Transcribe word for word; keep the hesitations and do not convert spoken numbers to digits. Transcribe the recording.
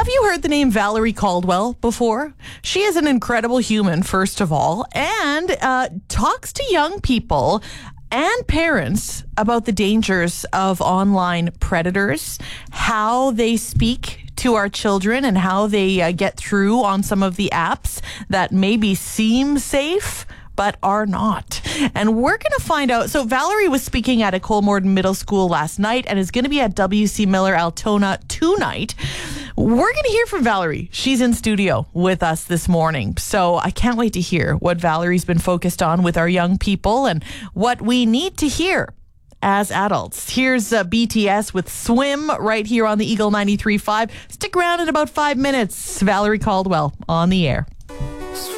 you heard the name Valerie Caldwell before? She is an incredible human, first of all, and uh, talks to young people and parents about the dangers of online predators, how they speak to our children, and how they uh, get through on some of the apps that maybe seem safe but are not. And we're going to find out. So Valerie was speaking at a Colmorden Middle School last night and is going to be at W C Miller Altona tonight. We're going to hear from Valerie. She's in studio with us this morning. So I can't wait to hear what Valerie's been focused on with our young people and what we need to hear as adults. Here's uh, B T S with Swim right here on the Eagle ninety-three point five. Stick around in about five minutes. Valerie Caldwell on the air.